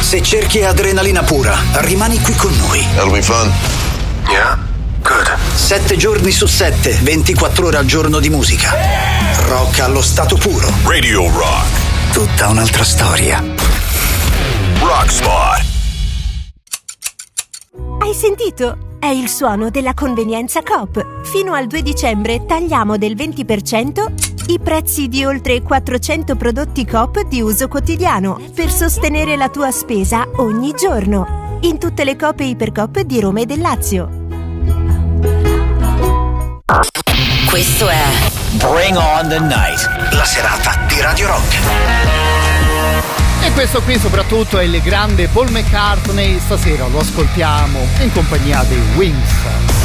Se cerchi adrenalina pura, rimani qui con noi. That'll be fun. Yeah, good. 7 giorni su 7, 24 ore al giorno di musica. Rock allo stato puro. Radio Rock. Tutta un'altra storia. Rock Spot. Hai sentito? È il suono della convenienza Coop. Fino al 2 dicembre tagliamo del 20% i prezzi di oltre 400 prodotti Coop di uso quotidiano per sostenere la tua spesa ogni giorno. In tutte le Coop e Ipercoop di Roma e del Lazio. Questo è Bring on the Night, la serata di Radio Rock. E questo qui soprattutto è il grande Paul McCartney. Stasera lo ascoltiamo in compagnia dei Wings.